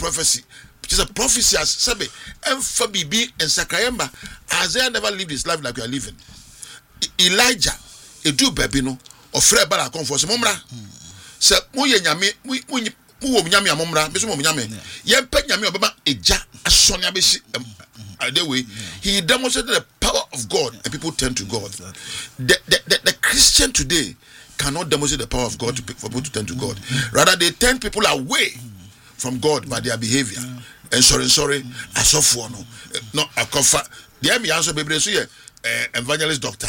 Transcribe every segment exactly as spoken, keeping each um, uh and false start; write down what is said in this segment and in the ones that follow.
prophecy. It's a prophecy as Sabe, and Fabibi and Sakrayamba. Isaiah never lived his life like we are living. Elijah, a do babino, or Fred Bala come for some mumra. Say, Muye Yami, we Yami Mumra, Miss Mumyame. Yam Pet Yami Obama, a ja, a Sonia Bishi. The way he demonstrated the power of God, and people turn to God. The, the, the, the Christian today cannot demonstrate the power of God to, for people to turn to God. Rather, they turn people away from God by their behavior. And sorry, sorry, I saw for no, no, I cover. The M answer baby, so yeah, evangelist doctor.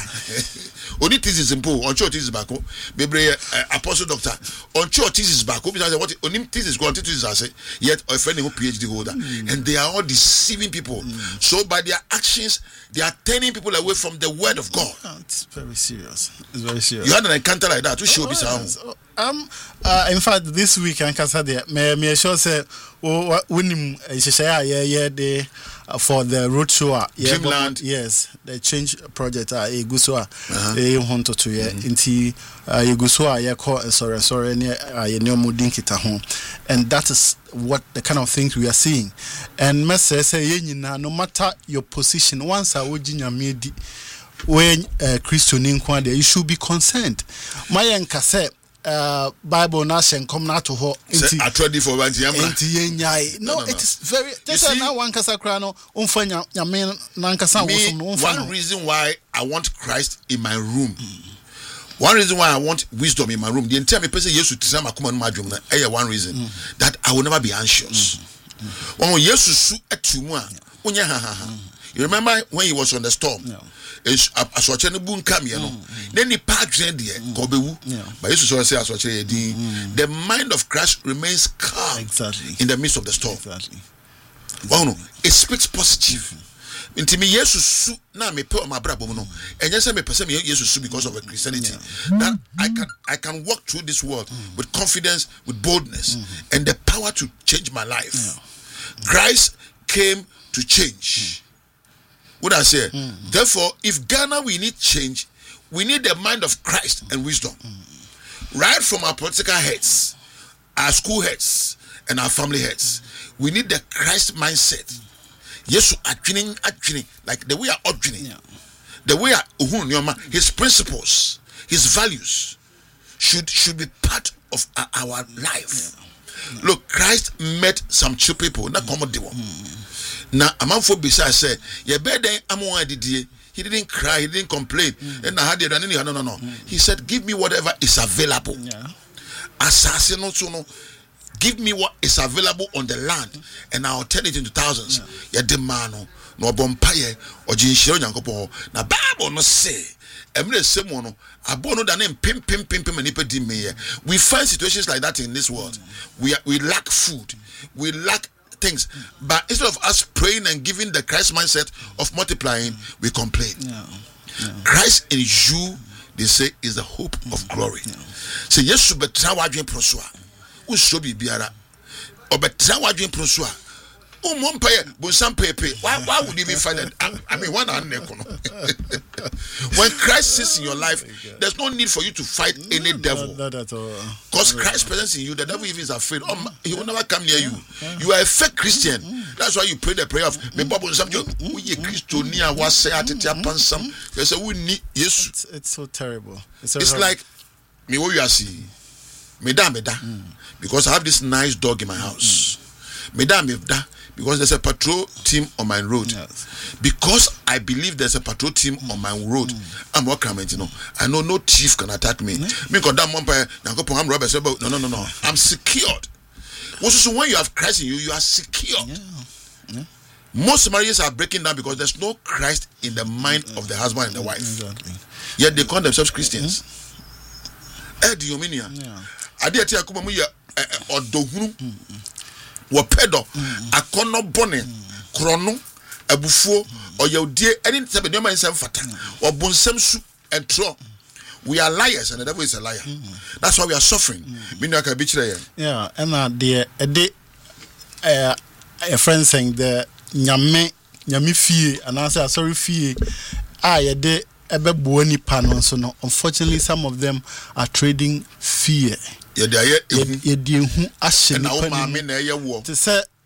Only this is simple. On church is back home. Baby, apostle doctor. On church is back home. What only this is going to is I say. Yet a friend who PhD holder, and they are all deceiving people. So by their actions, they are turning people away from the word of God. Oh, it's very serious. It's very serious. You had an encounter like that. To show oh, me yes. oh, um. Uh, in fact, this week I can say that me me sure say oh when him yeah yeah the for the road show yeah Dreamland. Yes, the change project uh e guso a e honto to yeah nti e guso a yeah call sorry sorry ne ye ne omudin kita ho, and that is what the kind of things we are seeing. And message say ye nyina no matter your position, once a woginya medi when Christian nkwa there, you should be concerned. My enka say Uh, Bible na shen come na to ho enti atready for banti yamra enti yenyai no, no, no it is very this is now one kasa kra no umfa nyame na nkasa wo so no umfa. One reason why I want Christ in my room, mm. one reason why I want wisdom in my room, the entire me person yesu tisama akoma no madwom na eh one reason mm. that I will never be anxious. When mm. mm. yesu su atumu a onye ha ha ha. You remember when he was on the storm? No. Aswache no bu nkam ye no then he packed there go bewu but Jesus say aswache ye din. The mind of Christ remains calm exactly in the midst of the storm. Exactly. Wow, no, it speaks positive. Inti me Jesus su na me pe o mabrabo no enye say me pese me Jesus su because of a Christianity that I can I can walk through this world mm. with confidence, with boldness mm. and the power to change my life. Yeah. Christ came to change. Mm. What I say, mm-hmm. Therefore, if Ghana we need change, we need the mind of Christ and wisdom. Mm-hmm. Right from our political heads, our school heads, and our family heads, mm-hmm. we need the Christ mindset. Mm-hmm. Yes, actually, actually, like the way I actually, yeah. the way I, his principles, his values should should be part of our, our life. Yeah. Yeah. Look, Christ met some two people, not common devil. Now, a man for besides say, "Your bed, I'm one idea." He didn't cry, he didn't complain, mm. and I had it. No, no, no, no. Mm. He said, "Give me whatever is available." Yeah. Assassin, also, no. Give me what is available on the land, mm. and I'll turn it into thousands. Yeah, the man, no bompire or jinshiro yankopo. Now, Bible no say. Emre semono abono da na pim pim pim pim anipa di me. We find situations like that in this world. Mm. We we lack food. We lack things, but instead of us praying and giving the Christ mindset of multiplying, mm. we complain. Yeah. Yeah. Christ in you, they say, is the hope mm. of glory. Yeah. Say yes, but trawadwen prosua. Who should be biara? Or but trawadwen prosua. Oh, Mompaye, Bonsam Pepe. Why why would you be fighting? I, I mean, one hand. When Christ sits in your life, there's no need for you to fight any no, devil. Not, not at all. Because Christ presence in you, the devil even is afraid. Oh, he will never come near you. You are a fake Christian. That's why you pray the prayer of me. Bobo Samjo. We Christonia was say at the pansam. They say we need yes. It's, it's so terrible. It's, so it's terrible. like me. What you are seeing, me da me da, because I have this nice dog in my house. Me da me da. Because there's a patrol team on my road. Yes. Because I believe there's a patrol team mm. on my road. Mm. I'm welcome, you know. I know no thief can attack me. Me because that I'm robber. No, no, no, no. I'm secured. Also, when you have Christ in you, you are secure. Yeah. Yeah. Most marriages are breaking down because there's no Christ in the mind of the husband and the wife. Exactly. Yet they call themselves Christians. Eh, the Yominia. I did tell you, or Dohunu. Wapedo, akono bone, krono, abufuo, or your dear, any seven young man fata, or bonsem su and tro. We are liars, and the devil is a liar. Mm. That's why we are suffering. Mm. Yeah, and uh, the a day, uh, a friend saying the nyame nyame fie, and I say sorry fee. Ah, a day ebe buoni panon so no. Unfortunately, some of them are trading fear. Yeah, they are. Yeah, they who ashen. And now, mammy, na ye war. To say